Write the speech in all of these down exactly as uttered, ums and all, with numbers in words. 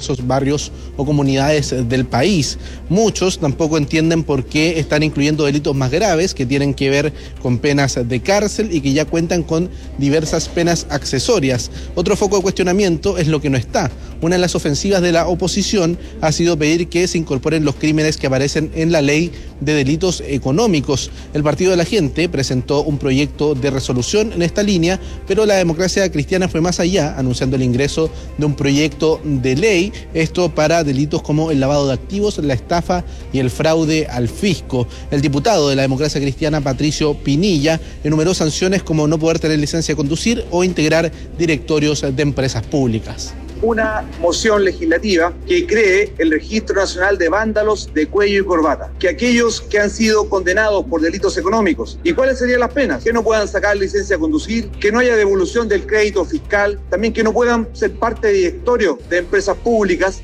diversos barrios o comunidades del país. Muchos tampoco entienden por qué están incluyendo delitos más graves que tienen que ver con penas de cárcel y que ya cuentan con diversas penas accesorias. Otro foco de cuestionamiento es lo que no está. Una de las ofensivas de la oposición ha sido pedir que se incorporen los crímenes que aparecen en la ley de delitos económicos. El Partido de la Gente presentó un proyecto de resolución en esta línea, pero la Democracia Cristiana fue más allá, anunciando el ingreso de un proyecto de ley, esto para delitos como el lavado de activos, la estafa y el fraude al fisco. El diputado de la Democracia Cristiana, Patricio Pinilla, enumeró sanciones como no poder tener licencia de conducir o integrar directorios de empresas públicas. Una moción legislativa que cree el Registro Nacional de Vándalos de Cuello y Corbata, que aquellos que han sido condenados por delitos económicos, ¿y cuáles serían las penas? Que no puedan sacar licencia de conducir, que no haya devolución del crédito fiscal, también que no puedan ser parte de directorio de empresas públicas.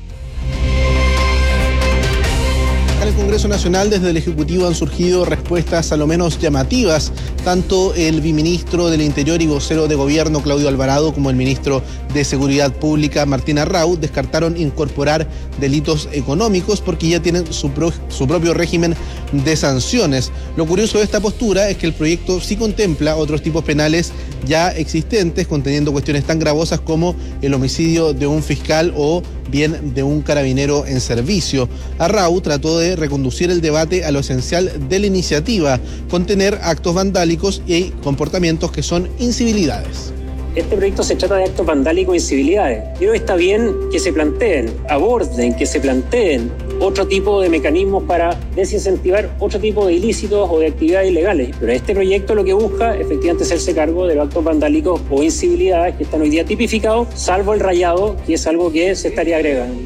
En el Congreso Nacional, desde el Ejecutivo han surgido respuestas a lo menos llamativas. Tanto el viceministro del Interior y vocero de Gobierno, Claudio Alvarado, como el ministro de Seguridad Pública, Martín Arrau, descartaron incorporar delitos económicos porque ya tienen su, pro, su propio régimen de sanciones. Lo curioso de esta postura es que el proyecto sí contempla otros tipos penales ya existentes, conteniendo cuestiones tan gravosas como el homicidio de un fiscal o bien de un carabinero en servicio. Arrau trató de reconducir el debate a lo esencial de la iniciativa, contener actos vandálicos y comportamientos que son incivilidades. Este proyecto se trata de actos vandálicos e incivilidades. Creo que está bien que se planteen, aborden, que se planteen otro tipo de mecanismos para desincentivar otro tipo de ilícitos o de actividades ilegales. Pero este proyecto lo que busca efectivamente es hacerse cargo de los actos vandálicos o incivilidades que están hoy día tipificados, salvo el rayado, que es algo que se estaría agregando.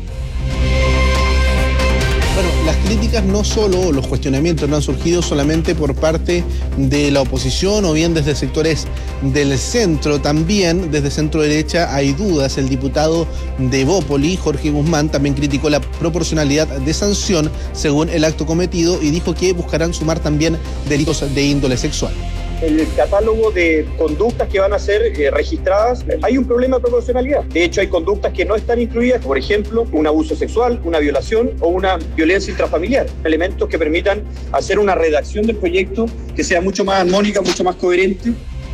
Bueno, las críticas no solo, los cuestionamientos no han surgido solamente por parte de la oposición o bien desde sectores del centro, también desde centro derecha hay dudas. El diputado de Bópoli, Jorge Guzmán, también criticó la proporcionalidad de sanción según el acto cometido y dijo que buscarán sumar también delitos de índole sexual. El catálogo de conductas que van a ser eh, registradas, hay un problema de proporcionalidad. De hecho, hay conductas que no están incluidas, por ejemplo, un abuso sexual, una violación o una violencia intrafamiliar. Elementos que permitan hacer una redacción del proyecto que sea mucho más armónica, mucho más coherente.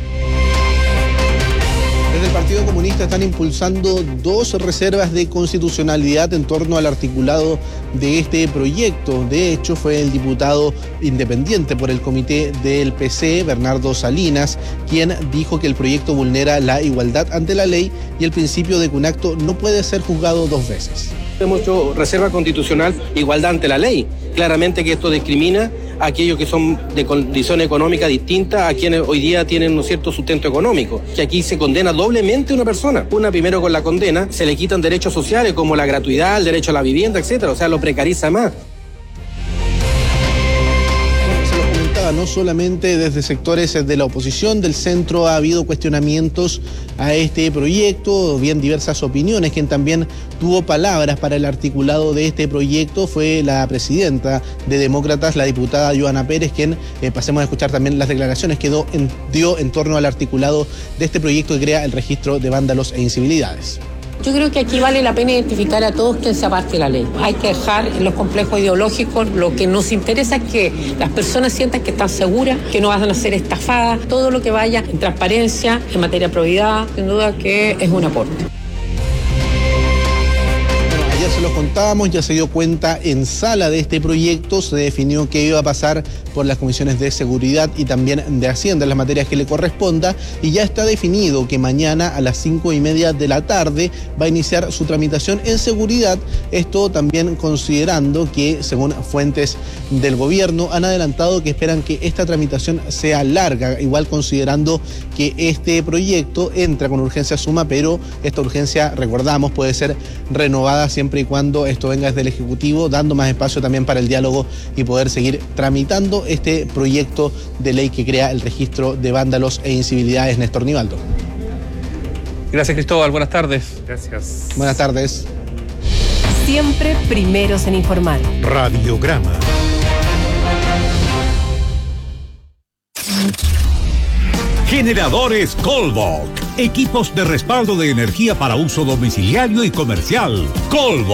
Desde el Partido Comunista están impulsando dos reservas de constitucionalidad en torno al articulado de este proyecto. De hecho, fue el diputado independiente por el comité del P C, Bernardo Salinas, quien dijo que el proyecto vulnera la igualdad ante la ley y el principio de que un acto no puede ser juzgado dos veces. Hemos hecho reserva constitucional, igualdad ante la ley. Claramente que esto discrimina a aquellos que son de condición económica distinta a quienes hoy día tienen un cierto sustento económico. Que aquí se condena doblemente a una persona. Una, primero con la condena, se le quitan derechos sociales como la gratuidad, el derecho a la vivienda, etcétera. O sea, lo precariza más. No solamente desde sectores de la oposición, del centro ha habido cuestionamientos a este proyecto, bien diversas opiniones. Quien también tuvo palabras para el articulado de este proyecto fue la presidenta de Demócratas, la diputada Johanna Pérez, quien, eh, pasemos a escuchar también las declaraciones que dio en, dio en torno al articulado de este proyecto que crea el registro de vándalos e incivilidades. Yo creo que aquí vale la pena identificar a todos quien se aparte de la ley. Hay que dejar los complejos ideológicos. Lo que nos interesa es que las personas sientan que están seguras, que no van a ser estafadas. Todo lo que vaya en transparencia, en materia de probidad, sin duda que es un aporte. Ya se los contábamos, ya se dio cuenta en sala de este proyecto, se definió que iba a pasar por las comisiones de seguridad y también de Hacienda, en las materias que le corresponda, y ya está definido que mañana a las cinco y media de la tarde va a iniciar su tramitación en seguridad. Esto también considerando que, según fuentes del gobierno, han adelantado que esperan que esta tramitación sea larga, igual considerando que este proyecto entra con urgencia suma, pero esta urgencia, recordamos, puede ser renovada siempre y cuando esto venga desde el Ejecutivo, dando más espacio también para el diálogo y poder seguir tramitando este proyecto de ley que crea el registro de vándalos e incivilidades. Néstor Nivaldo. Gracias, Cristóbal. Buenas tardes. Gracias. Buenas tardes. Siempre primeros en informar. Radiograma. Generadores Colbach. Equipos de respaldo de energía para uso domiciliario y comercial. Colbach.